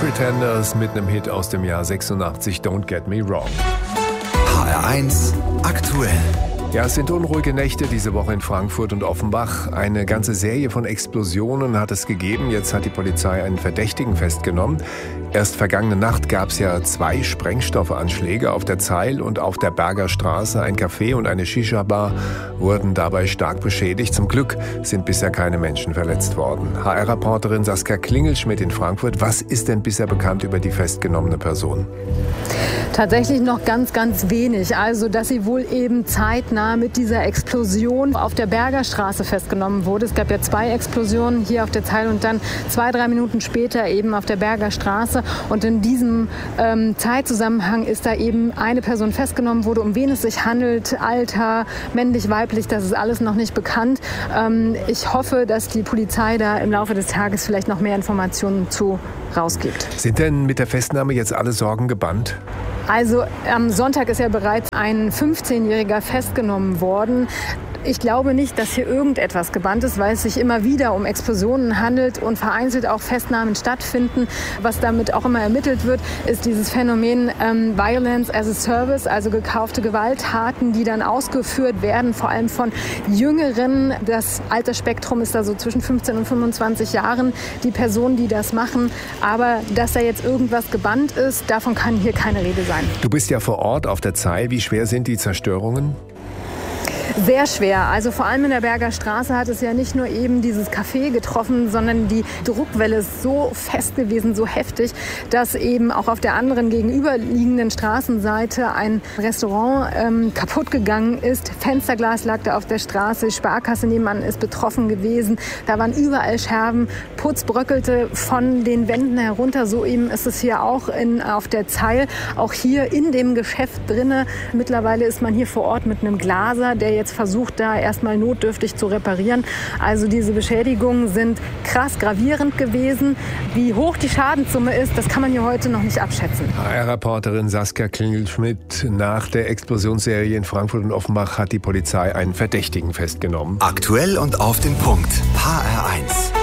Pretenders mit einem Hit aus dem Jahr 86, Don't Get Me Wrong. HR1 aktuell. Ja, es sind unruhige Nächte diese Woche in Frankfurt und Offenbach. Eine ganze Serie von Explosionen hat es gegeben. Jetzt hat die Polizei einen Verdächtigen festgenommen. Erst vergangene Nacht gab es ja 2 Sprengstoffanschläge auf der Zeil und auf der Berger Straße. Ein Café und eine Shisha-Bar wurden dabei stark beschädigt. Zum Glück sind bisher keine Menschen verletzt worden. HR-Reporterin Saskia Klingelschmidt in Frankfurt. Was ist denn bisher bekannt über die festgenommene Person? Tatsächlich noch ganz wenig. Also, dass sie wohl eben zeitnah mit dieser Explosion auf der Berger Straße festgenommen wurde. Es gab ja 2 Explosionen hier auf der Zeil und dann 2-3 Minuten später eben auf der Berger Straße. Und in diesem Zeitzusammenhang ist da eben eine Person festgenommen wurde, um wen es sich handelt, Alter, männlich, weiblich, das ist alles noch nicht bekannt. Ich hoffe, dass die Polizei da im Laufe des Tages vielleicht noch mehr Informationen zu rausgibt. Sind denn mit der Festnahme jetzt alle Sorgen gebannt? Also am Sonntag ist ja bereits ein 15-Jähriger festgenommen worden. Ich glaube nicht, dass hier irgendetwas gebannt ist, weil es sich immer wieder um Explosionen handelt und vereinzelt auch Festnahmen stattfinden. Was damit auch immer ermittelt wird, ist dieses Phänomen Violence as a Service, also gekaufte Gewalttaten, die dann ausgeführt werden, vor allem von Jüngeren. Das Altersspektrum ist da so zwischen 15 und 25 Jahren, die Personen, die das machen. Aber dass da jetzt irgendwas gebannt ist, davon kann hier keine Rede sein. Du bist ja vor Ort auf der Zeil. Wie schwer sind die Zerstörungen? Sehr schwer. Also vor allem in der Berger Straße hat es ja nicht nur eben dieses Café getroffen, sondern die Druckwelle ist so fest gewesen, so heftig, dass eben auch auf der anderen gegenüberliegenden Straßenseite ein Restaurant kaputt gegangen ist. Fensterglas lag da auf der Straße, die Sparkasse nebenan ist betroffen gewesen. Da waren überall Scherben, Putz bröckelte von den Wänden herunter. So eben ist es hier auch auf der Zeil, auch hier in dem Geschäft drinne. Mittlerweile ist man hier vor Ort mit einem Glaser, der jetzt versucht, da erstmal notdürftig zu reparieren. Also diese Beschädigungen sind krass gravierend gewesen. Wie hoch die Schadenssumme ist, das kann man hier heute noch nicht abschätzen. HR-Reporterin Saskia Klingelschmidt. Nach der Explosionsserie in Frankfurt und Offenbach hat die Polizei einen Verdächtigen festgenommen. Aktuell und auf den Punkt. HR1.